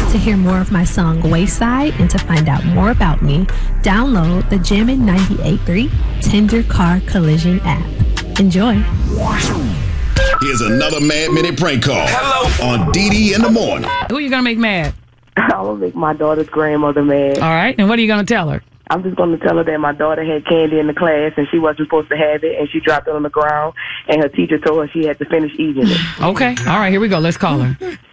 To hear more of my song Wayside and to find out more about me, download the Jammin' 98.3 Tender Car Collision app. Enjoy. Here's another Mad Minute prank call. Hello. On DD in the morning. Who are you going to make mad? I'm going to make my daughter's grandmother mad. All right. And what are you going to tell her? I'm just going to tell her that my daughter had candy in the class and she wasn't supposed to have it, and she dropped it on the ground, and her teacher told her she had to finish eating it. Okay. All right. Here we go. Let's call her.